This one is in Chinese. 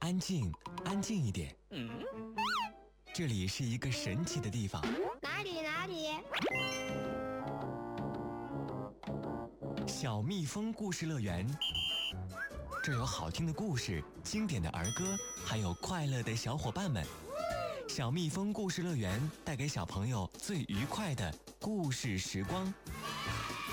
安静，安静一点。这里是一个神奇的地方。 哪里？ 小蜜蜂故事乐园。这有好听的故事，经典的儿歌，还有快乐的小伙伴们。小蜜蜂故事乐园带给小朋友最愉快的故事时光。